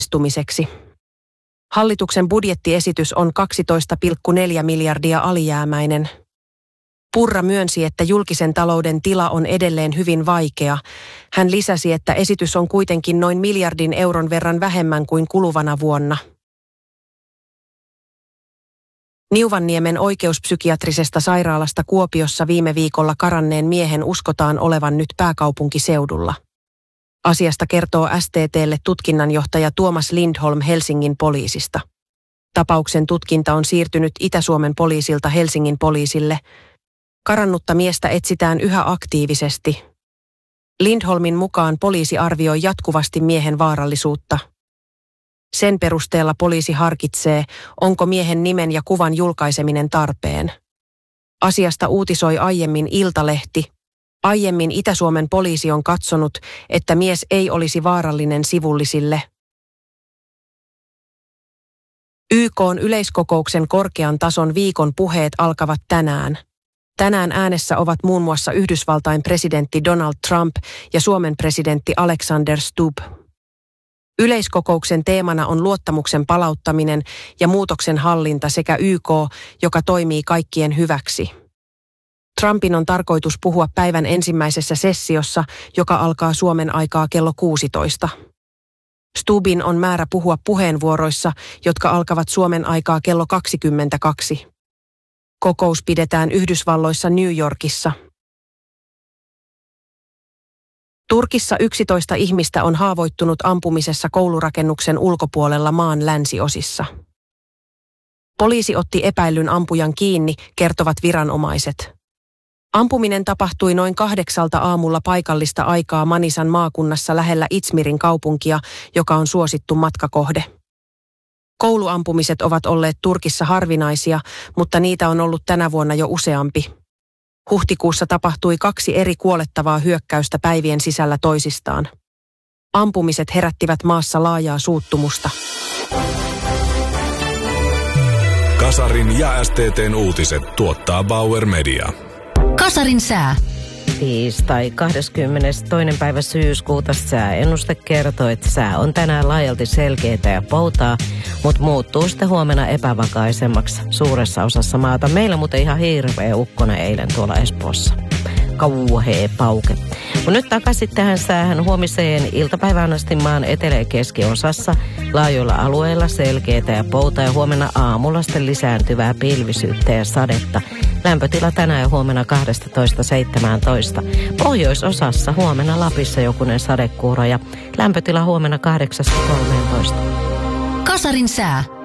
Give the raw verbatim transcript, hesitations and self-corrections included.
istumiseksi. Hallituksen budjettiesitys on kaksitoista pilkku neljä miljardia alijäämäinen. Purra myönsi, että julkisen talouden tila on edelleen hyvin vaikea. Hän lisäsi, että esitys on kuitenkin noin miljardin euron verran vähemmän kuin kuluvana vuonna. Niuvanniemen oikeuspsykiatrisesta sairaalasta Kuopiossa viime viikolla karanneen miehen uskotaan olevan nyt pääkaupunkiseudulla. Asiasta kertoo S T T:lle tutkinnanjohtaja Tuomas Lindholm Helsingin poliisista. Tapauksen tutkinta on siirtynyt Itä-Suomen poliisilta Helsingin poliisille. Karannutta miestä etsitään yhä aktiivisesti. Lindholmin mukaan poliisi arvioi jatkuvasti miehen vaarallisuutta. Sen perusteella poliisi harkitsee, onko miehen nimen ja kuvan julkaiseminen tarpeen. Asiasta uutisoi aiemmin Iltalehti. Aiemmin Itä-Suomen poliisi on katsonut, että mies ei olisi vaarallinen sivullisille. Y K:n yleiskokouksen korkean tason viikon puheet alkavat tänään. Tänään äänessä ovat muun muassa Yhdysvaltain presidentti Donald Trump ja Suomen presidentti Alexander Stubb. Yleiskokouksen teemana on luottamuksen palauttaminen ja muutoksen hallinta sekä Y K, joka toimii kaikkien hyväksi. Trumpin on tarkoitus puhua päivän ensimmäisessä sessiossa, joka alkaa Suomen aikaa kello kuusitoista. Stubbin on määrä puhua puheenvuoroissa, jotka alkavat Suomen aikaa kello kaksikymmentäkaksi. Kokous pidetään Yhdysvalloissa New Yorkissa. Turkissa yksitoista ihmistä on haavoittunut ampumisessa koulurakennuksen ulkopuolella maan länsiosissa. Poliisi otti epäillyn ampujan kiinni, kertovat viranomaiset. Ampuminen tapahtui noin kahdeksalta aamulla paikallista aikaa Manisan maakunnassa lähellä Izmirin kaupunkia, joka on suosittu matkakohde. Kouluampumiset ovat olleet Turkissa harvinaisia, mutta niitä on ollut tänä vuonna jo useampi. Huhtikuussa tapahtui kaksi eri kuolettavaa hyökkäystä päivien sisällä toisistaan. Ampumiset herättivät maassa laajaa suuttumusta. Kasarin ja S T T:n uutiset tuottaa Bauer Media. Kasarin sää. Tiistai kahdeskymmenestoinen päivä syyskuuta sääennuste kertoo, että sää on tänään laajalti selkeää ja poutaa, mutta muuttuu sitten huomenna epävakaisemmaksi suuressa osassa maata. Meillä muuten ihan hirveä ukkona eilen tuolla Espoossa. Kauhea pauke. Mutta nyt takaisin tähän säähän huomiseen iltapäivään asti maan etelä- ja keskiosassa laajoilla alueilla selkeää ja poutaa ja huomenna aamulla sitten lisääntyvää pilvisyyttä ja sadetta. Lämpötila tänään ja huomenna kaksitoista seitsemäntoista. Pohjoisosassa huomenna Lapissa jokunen sadekuuro ja lämpötila huomenna kahdeksasta kolmeentoista. Kasarin sää.